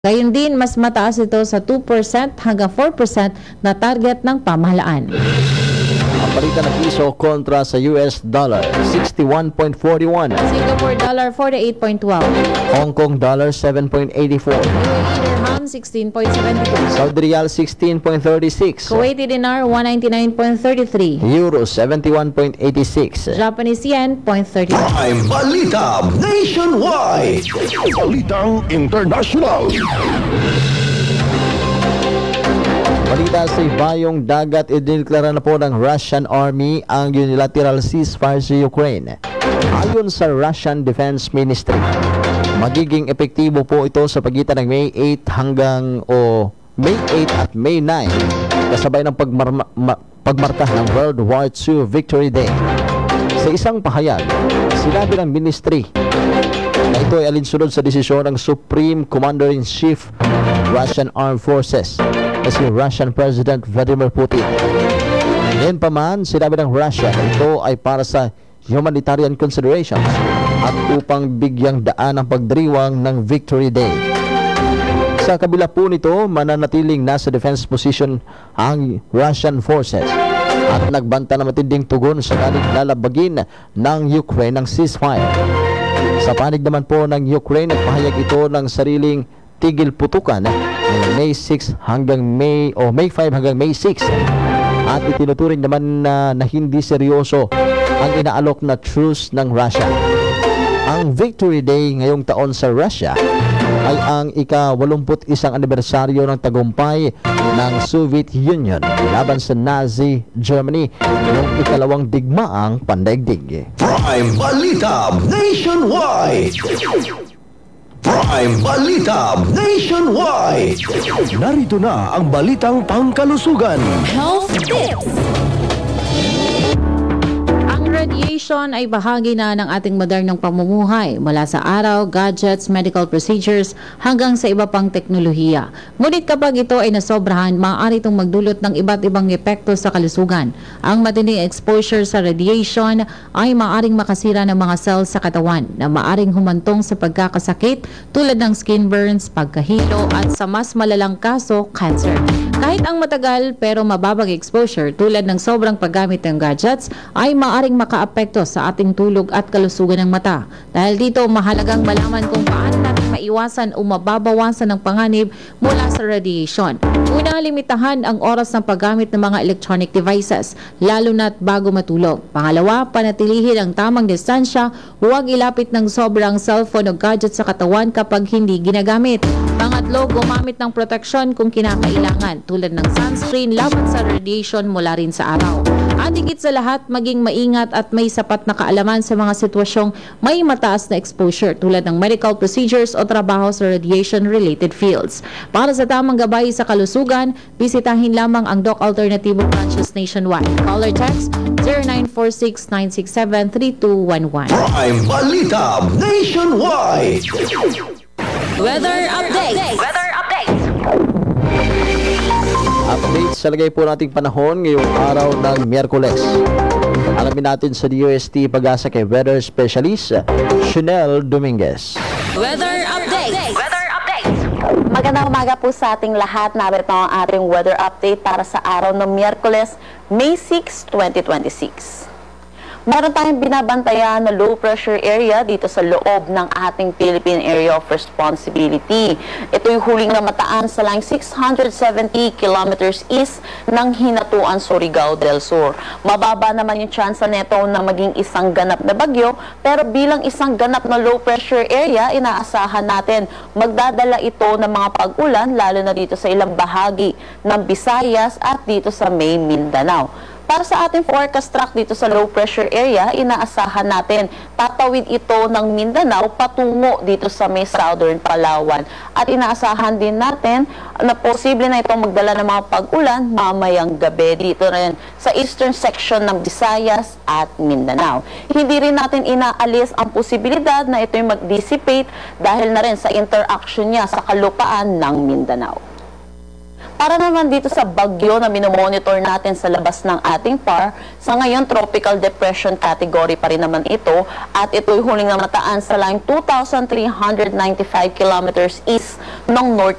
Gayun din, mas mataas ito sa 2% hanggang 4% na target ng pamahalaan. Ang palitan ng piso kontra sa US dollar, 61.41. Singapore dollar, 48.12. Hong Kong dollar, 7.84. UAE dirham, 16.72. Saudi Riyal, 16.36. Kuwaiti dinar, 199.33. Euro, 71.86. Japanese yen, 0.30. Prime Balita Nationwide. Balitang International. Balita sa ibayong dagat, idineklara na po ng Russian Army ang unilateral ceasefire sa Ukraine. Ayon sa Russian Defense Ministry, magiging epektibo po ito sa pagitan ng May 8 hanggang May 8 at May 9, kasabay ng pagmarka ng World War II Victory Day. Sa isang pahayag, sinabi ng ministry na ito ay alinsunod sa desisyon ng Supreme Commander-in-Chief Russian Armed Forces na si Russian President Vladimir Putin. Ngayon pa man, sinabi ng Russia na ito ay para sa humanitarian considerations at upang bigyang daan ang pagdiriwang ng Victory Day. Sa kabila po nito, mananatiling nasa defense position ang Russian forces at nagbanta na matinding tugon sa lalabagin ng Ukraine ng ceasefire. Sa panig naman po ng Ukraine, nagpahayag ito ng sariling tigil putukan May 6 hanggang May 5 hanggang May 6, at itinuturing naman na hindi seryoso ang inaalok na truce ng Russia. Ang Victory Day ngayong taon sa Russia ay ang ika-81 anibersaryo ng tagumpay ng Soviet Union laban sa Nazi Germany noong ikalawang digmaang pandaigdig. Prime Balita Nationwide. Prime Balita Nationwide. Narito na ang balitang pangkalusugan. Health tips. Ang radiation ay bahagi na ng ating modernong pamumuhay, mula sa araw, gadgets, medical procedures, hanggang sa iba pang teknolohiya. Ngunit kapag ito ay nasobrahan, maaari itong magdulot ng iba't ibang epekto sa kalusugan. Ang matinding exposure sa radiation ay maaaring makasira ng mga cells sa katawan na maaaring humantong sa pagkakasakit tulad ng skin burns, pagkahilo, at sa mas malalang kaso, cancer. Kahit ang matagal pero mababang exposure tulad ng sobrang paggamit ng gadgets ay maaaring makaapekto sa ating tulog at kalusugan ng mata. Dahil dito, mahalagang malaman kung paano natin maiwasan o mababawasan ng panganib mula sa radiation. Una, limitahan ang oras ng paggamit ng mga electronic devices, lalo na't bago matulog. Pangalawa, panatilihin ang tamang distansya, huwag ilapit ng sobrang cellphone o gadget sa katawan kapag hindi ginagamit. Pangatlo, gumamit ng proteksyon kung kinakailangan, tulad ng sunscreen laban sa radiation mula rin sa araw. At higit sa lahat, maging maingat at may sapat na kaalaman sa mga sitwasyong may mataas na exposure tulad ng medical procedures o trabaho sa radiation-related fields. Para sa tamang gabay sa kalusugan, bisitahin lamang ang Doc Alternativo branches nationwide. Call or text 0946-967-3211. Prime Balita Nationwide. Weather update. Weather update. Update sa lagay po nating panahon ngayong araw ng Miyerkules. Alamin natin sa DOST Pag-asa kay Weather Specialist Chanel Dominguez. Weather update. Weather update. Magandang umaga po sa ating lahat. Narito ang ating weather update para sa araw ng Miyerkules, May 6, 2026. Meron tayong binabantayan na low pressure area dito sa loob ng ating Philippine Area of Responsibility. Ito'y huling namataan sa line 670 kilometers east ng Hinatuan, Surigao del Sur. Mababa naman yung tsansa nito na maging isang ganap na bagyo, pero bilang isang ganap na low pressure area, inaasahan natin magdadala ito ng mga pag-ulan lalo na dito sa ilang bahagi ng Visayas at dito sa May Mindanao. Para sa ating forecast track dito sa low pressure area, inaasahan natin tatawid ito ng Mindanao patungo dito sa may southern Palawan. At inaasahan din natin na posible na itong magdala ng mga pag-ulan mamayang gabi dito rin sa eastern section ng Visayas at Mindanao. Hindi rin natin inaalis ang posibilidad na ito'y mag-dissipate dahil na rin sa interaction niya sa kalupaan ng Mindanao. Para naman dito sa bagyo na minomonitor natin sa labas ng ating PAR, sa ngayon tropical depression category pa rin naman ito at ito'y huling namataan sa line 2,395 kilometers east ng